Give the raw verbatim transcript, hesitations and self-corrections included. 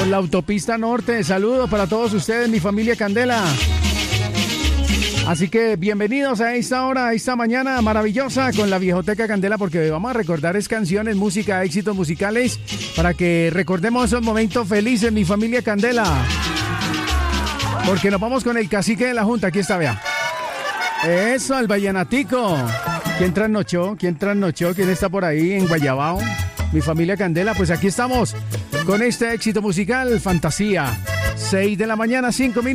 La autopista norte, saludos para todos ustedes, mi familia Candela. Así que bienvenidos a esta hora, a esta mañana maravillosa con la Viejoteca Candela, porque vamos a recordar es canciones, música, éxitos musicales, para que recordemos esos momentos felices, mi familia Candela. Porque nos vamos con el cacique de la Junta, aquí está, vea. Eso, el vallenatico. ¿Quién trasnochó? ¿Quién trasnochó? ¿Quién está por ahí en Guayabao? Mi familia Candela, pues aquí estamos con este éxito musical, Fantasía. seis de la mañana, cinco minutos.